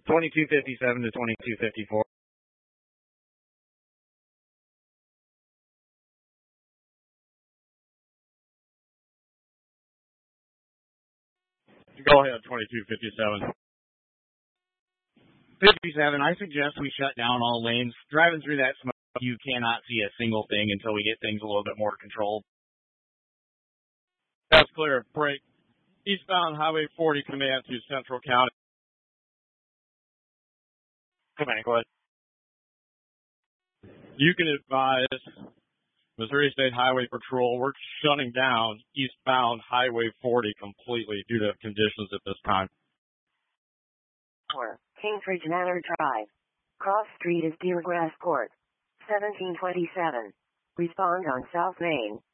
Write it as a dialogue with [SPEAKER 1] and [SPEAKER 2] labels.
[SPEAKER 1] 2257 to 2254.
[SPEAKER 2] Go ahead, 2257.
[SPEAKER 1] 57, I suggest we shut down all lanes. Driving through that smoke, you cannot see a single thing until we get things a little bit more controlled.
[SPEAKER 2] That's clear. Break. Eastbound Highway 40 command to Central County.
[SPEAKER 1] Command, go ahead.
[SPEAKER 2] You can advise Missouri State Highway Patrol, we're shutting down eastbound Highway 40 completely due to conditions at this time.
[SPEAKER 3] Kingsbridge Manor Drive. Cross Street is Deergrass Court. 1727. Respond on South Main.